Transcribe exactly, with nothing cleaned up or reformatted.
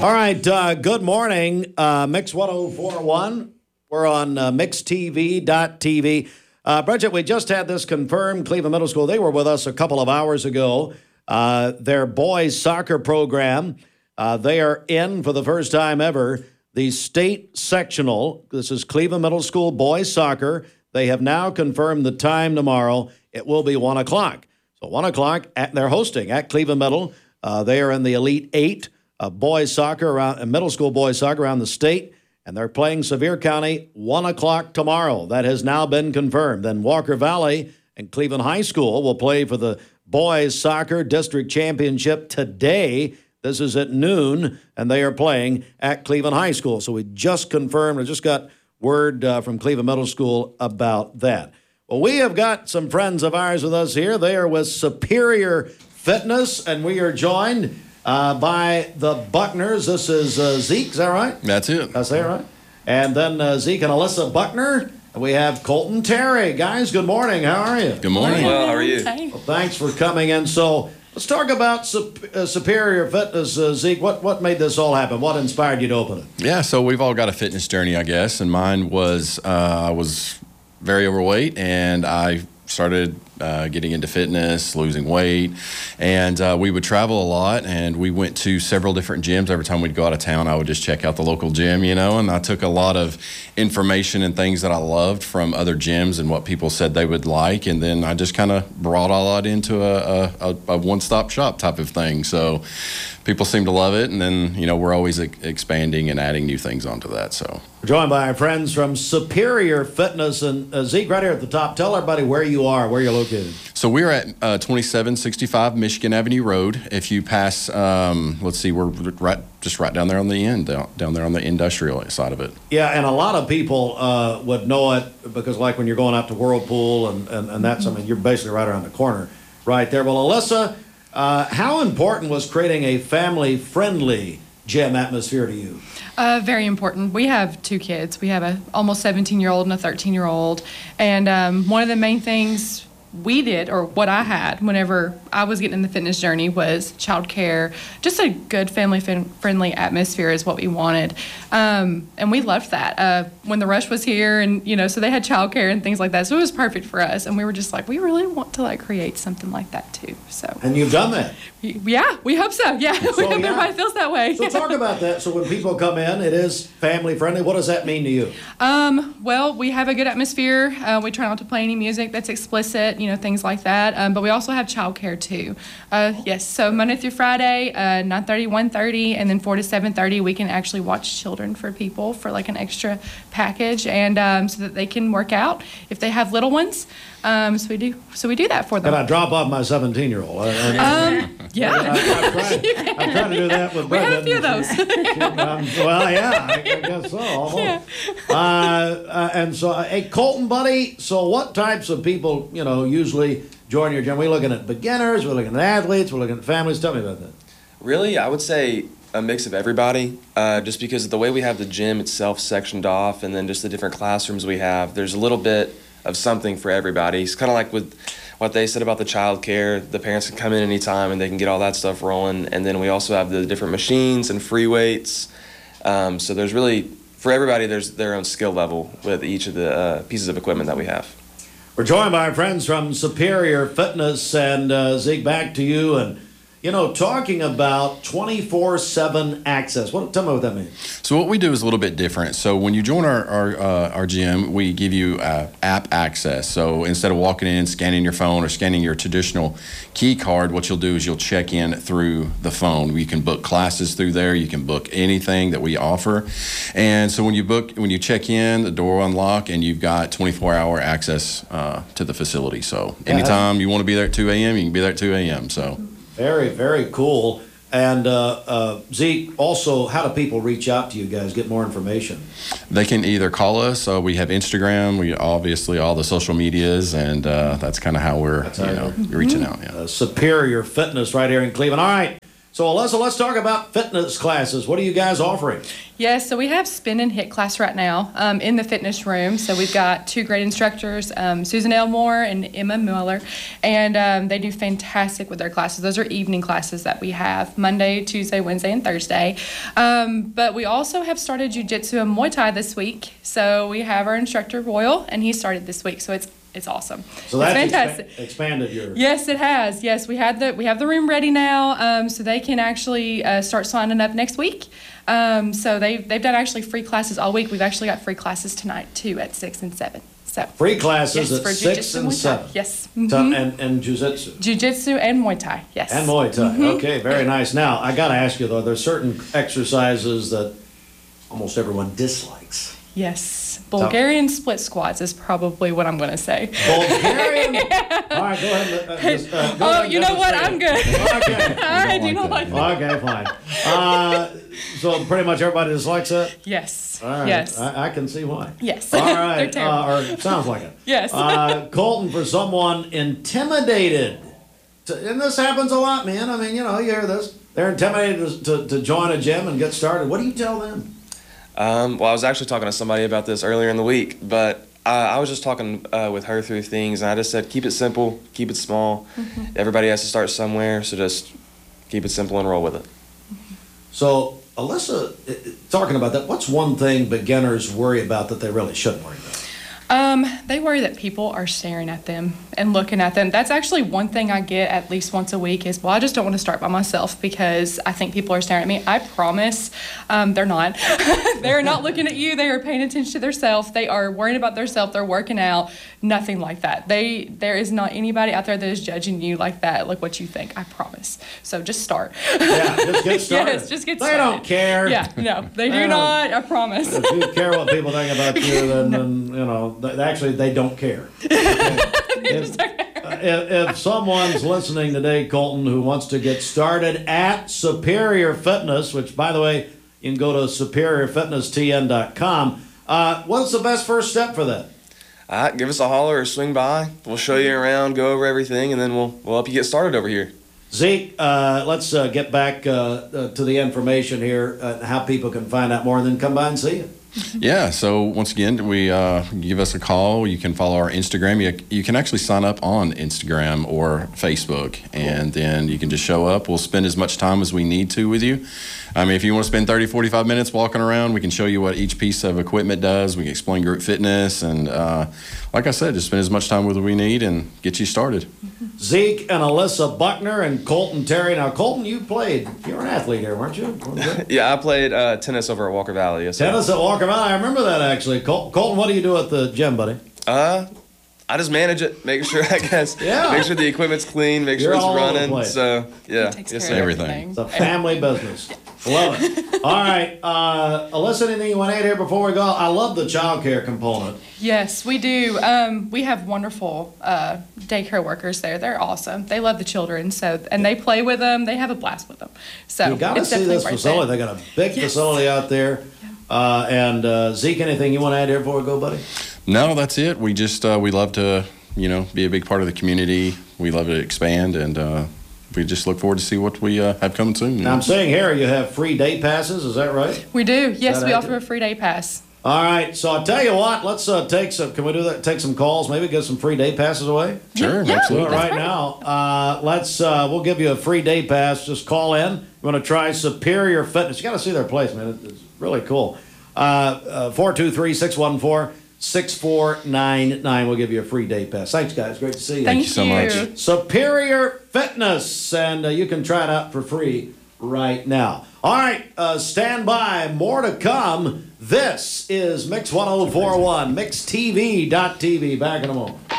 All right, uh, good morning, uh, Mix ten forty-one. We're on uh, mix t v dot t v. Uh, Bridget, we just had this confirmed. Cleveland Middle School, they were with us a couple of hours ago. Uh, their boys soccer program, uh, they are in for the first time ever, the state sectional. This is Cleveland Middle School boys soccer. They have now confirmed the time tomorrow. It will be one o'clock. So one o'clock, at, they're hosting at Cleveland Middle. Uh, they are in the Elite Eight of boys soccer, around uh, middle school boys soccer around the state, and they're playing Sevier County one o'clock tomorrow. That has now been confirmed. Then Walker Valley and Cleveland High School will play for the boys soccer district championship today. This is at noon, and they are playing at Cleveland High School. So we just confirmed, I just got word uh, from Cleveland Middle School about that. Well, we have got some friends of ours with us here. They are with Superior Fitness, and we are joined uh, by the Buckners. This is uh, Zeke, is that right? That's it. That's it, right? And then uh, Zeke and Alyssa Buckner. And we have Colton Terry. Guys, good morning. How are you? Good morning. Well, how are you? Well, thanks for coming in. So let's talk about Sup- uh, Superior Fitness, uh, Zeke. What what made this all happen? What inspired you to open it? Yeah, so we've all got a fitness journey, I guess, and mine was uh, I was very overweight, and I started uh, getting into fitness, losing weight, and uh, we would travel a lot, and we went to several different gyms. Every time we'd go out of town, I would just check out the local gym, you know, and I took a lot of information and things that I loved from other gyms and what people said they would like, and then I just kind of brought all that into a, a, a one-stop shop type of thing. So people seem to love it, and then, you know, we're always e- expanding and adding new things onto that. So We're joined by our friends from Superior Fitness. And uh, Zeke, right here at the top, tell everybody where you are, where you're located. So we're at uh, twenty-seven sixty-five Michigan Avenue Road. If you pass, um, let's see, we're right, just right down there on the end, down, down there on the industrial side of it. Yeah, and a lot of people uh, would know it because, like, when you're going out to Whirlpool and, and, and that's, I mean, you're basically right around the corner right there. Well, Alyssa, uh, how important was creating a family-friendly gym atmosphere to you? Uh, very important. We have two kids. We have a almost seventeen-year-old and a thirteen-year-old. And um, one of the main things we did, or what I had whenever I was getting in the fitness journey, was childcare. Just a good family-friendly atmosphere is what we wanted. Um, and we loved that. Uh, when the rush was here, and, you know, so they had childcare and things like that. So it was perfect for us. And we were just like, we really want to, like, create something like that, too. So. And you've done that. Yeah, we hope so. Yeah, So, we hope yeah. everybody feels that way. So talk about that. So when people come in, it is family-friendly. What does that mean to you? Um, well, we have a good atmosphere. Uh, we try not to play any music that's explicit, you know, things like that. Um, but we also have childcare too. Uh, yes, so Monday through Friday, uh, nine thirty, one thirty, and then four to seven thirty, we can actually watch children for people for like an extra package, and um, so that they can work out if they have little ones. Um, so we do. So we do that for them. Can I drop off my seventeen-year-old? I, I, Um, yeah. I, I'm, trying, I'm trying to do that with We have a Brendan. few of those. Um, well, yeah, I, I guess so. Almost. Yeah. Uh, uh, and so, uh, hey, Colton, buddy. So, what types of people, you know, usually join your gym? We're looking at beginners. We're looking at athletes. We're looking at families. Tell me about that. Really, I would say a mix of everybody, uh, just because of the way we have the gym itself sectioned off, and then just the different classrooms we have. There's a little bit of something for everybody. It's kind of like with what they said about the child care. The parents can come in anytime and they can get all that stuff rolling. And then we also have the different machines and free weights. Um, so there's really, for everybody, there's their own skill level with each of the uh, pieces of equipment that we have. We're joined by our friends from Superior Fitness. And uh, Zeke, back to you. And, you know, talking about twenty-four seven access. What, tell me what that means. So what we do is a little bit different. So when you join our our, uh, our gym, we give you uh, app access. So instead of walking in, scanning your phone or scanning your traditional key card, what you'll do is you'll check in through the phone. You can book classes through there. You can book anything that we offer. And so when you book, when you check in, the door will unlock, and you've got twenty-four hour access uh, to the facility. So anytime you want to be there at two a.m., you can be there at two a.m. So. Very, very cool. And uh, uh, Zeke, also, how do people reach out to you guys, get more information? They can either call us. Uh, we have Instagram. We obviously all the social medias, and uh, that's kind of how we're That's you how know you're- reaching out. Yeah. Uh, Superior Fitness right here in Cleveland. All right, So, Alyssa, let's talk about fitness classes. What are you guys offering? Yes, so we have spin and hit class right now um, in the fitness room. So we've got two great instructors, um, Susan Elmore and Emma Miller, and um, they do fantastic with their classes. Those are evening classes that we have Monday, Tuesday, Wednesday, and Thursday. Um, but we also have started Jiu-Jitsu and Muay Thai this week. So we have our instructor, Royal, and he started this week. So it's It's awesome. So that's it's fantastic. Expa- expanded your. Yes, it has. Yes, we had the we have the room ready now, um, so they can actually uh, start signing up next week. Um, so they they've done actually free classes all week. We've actually got free classes tonight too at six and seven. So Free classes yes, at for six Jiu-Jitsu and Muay Thai. seven. Yes. So- Mhm. and and Jiu-Jitsu. Jiu-Jitsu and Muay Thai. Yes. And Muay Thai. Mm-hmm. Okay, very nice. Now, I got to ask you, though, there's certain exercises that almost everyone dislikes. Yes. Bulgarian split squats is probably what I'm going to say. Bulgarian? All right, go ahead. Uh, just, uh, go Oh, ahead and you know what? demonstrate I'm it. good. Okay. I do like not that. like that. Okay, fine. Uh, so pretty much everybody dislikes that? Yes. All right. Yes. I, I can see why. Yes. All They're right. terrible. Uh, or sounds like it. Yes. Uh, Colton, for someone intimidated, to, and this happens a lot, man. I mean, you know, you hear this. They're intimidated to, to, to join a gym and get started. What do you tell them? Um, well, I was actually talking to somebody about this earlier in the week, but uh, I was just talking uh, with her through things, and I just said, keep it simple, keep it small. Mm-hmm. Everybody has to start somewhere, so just keep it simple and roll with it. So, Alyssa, i- i- talking about that, what's one thing beginners worry about that they really shouldn't worry about? Um, they worry that people are staring at them and looking at them. That's actually one thing I get at least once a week is, well, I just don't want to start by myself because I think people are staring at me. I promise um, they're not. They're not looking at you. They are paying attention to themselves. They are worrying about themselves. They're working out. Nothing like that. They There is not anybody out there that is judging you like that, like what you think. I promise. So just start. Yeah, just get started. Yes, just get they started. don't care. Yeah, no, they They do don't. not. I promise. If you care what people think about you, then, then you know, th- actually, they don't care. If, if, if someone's listening today, Colton, who wants to get started at Superior Fitness, which, by the way, you can go to superior fitness t n dot com, uh, what's the best first step for that? All right, give us a holler or swing by. We'll show you around, go over everything, and then we'll, we'll help you get started over here. Zeke, uh, let's uh, get back uh, uh, to the information here, uh, how people can find out more, and then come by and see you. Yeah, so once again, we uh, give us a call. You can follow our Instagram. You, you can actually sign up on Instagram or Facebook, and then you can just show up. We'll spend as much time as we need to with you. I mean, if you want to spend thirty, forty-five minutes walking around, we can show you what each piece of equipment does. We can explain group fitness, and uh, like I said, just spend as much time with we need and get you started. Zeke and Alyssa Buckner and Colton Terry. Now, Colton, you played. You were an athlete here, weren't you? Yeah, I played uh, tennis over at Walker Valley. Yes, sir. Tennis at Walker Valley. I remember that, actually. Col- Colton, what do you do at the gym, buddy? Uh, I just manage it, make sure, I guess, Yeah. make sure the equipment's clean, make sure You're it's all over the running. place. So, yeah, Takes yes, care sir. of Everything. It's a family business. Love it. All right. Uh, Alyssa, anything you want to add here before we go? I love the child care component. Yes, we do. Um, we have wonderful uh, daycare workers there. They're awesome. They love the children, so and they play with them. They have a blast with them. So You got to it's see definitely this worth facility. it. They got a big Yes. facility out there. Uh, and uh, Zeke, anything you want to add here before we go, buddy? No, that's it. We just uh, we love to you know be a big part of the community. We love to expand, and uh, we just look forward to see what we uh, have coming soon. you Now, know. I'm saying here you have free day passes. Is that right? We do. Yes, that we accurate? offer a free day pass. All right. So I'll tell you what. Let's uh, take some. Can we do that? Take some calls. Maybe get some free day passes away. Sure, Yeah. Do absolutely. it right great. now. Uh, let's. Uh, we'll give you a free day pass. Just call in. You want to try Superior Fitness? You got to see their place, man. It- It's really cool. Uh, four two three six one four six four nine nine. We'll give you a free day pass. Thanks, guys. Great to see you. Thank, you so much. Superior Fitness, and uh, you can try it out for free right now. All right, uh, stand by. More to come. This is Mix one oh four one, mix t v dot t v. Back in a moment.